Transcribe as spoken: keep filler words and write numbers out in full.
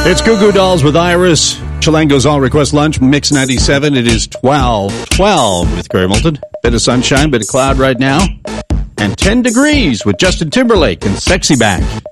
It's Goo Goo Dolls with Iris. Chilango's All Request Lunch, Mix ninety-seven. It is twelve twelve with Gary Moulton. Bit of sunshine, bit of cloud right now. And ten degrees with Justin Timberlake and Sexy Back.